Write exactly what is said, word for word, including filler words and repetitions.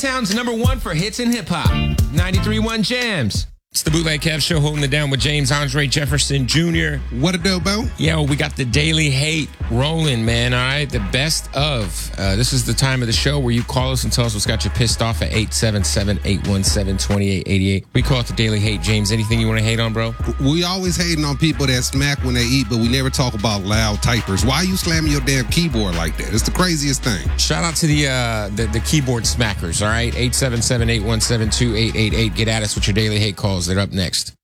Chi-Town's number one for hits and hip-hop. ninety-three point one Jams. It's the Bootleg Kev Show, holding it down with James Andre Jefferson Junior What a dope, Bo? Yeah, well, we got the Daily Hate rolling, man, all right? The best of. Uh, this is the time of the show where you call us and tell us what's got you pissed off at eight seven seven, eight one seven, two eight eight eight. We call it the Daily Hate. James, anything you want to hate on, bro? We always hating on people that smack when they eat, but we never talk about loud typers. Why are you slamming your damn keyboard like that? It's the craziest thing. Shout out to the uh, the, the keyboard smackers, all right? eight seven seven, eight one seven, two eight eight eight. Get at us with your Daily Hate calls. They're up next.